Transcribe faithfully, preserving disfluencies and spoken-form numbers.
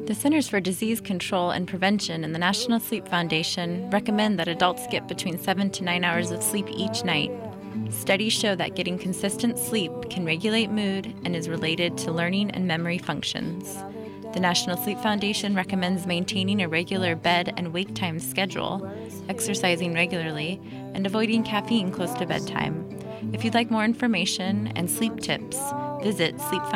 The Centers for Disease Control and Prevention and the National Sleep Foundation recommend that adults get between seven to nine hours of sleep each night. Studies show that getting consistent sleep can regulate mood and is related to learning and memory functions. The National Sleep Foundation recommends maintaining a regular bed and wake time schedule, exercising regularly, and avoiding caffeine close to bedtime. If you'd like more information and sleep tips, visit sleep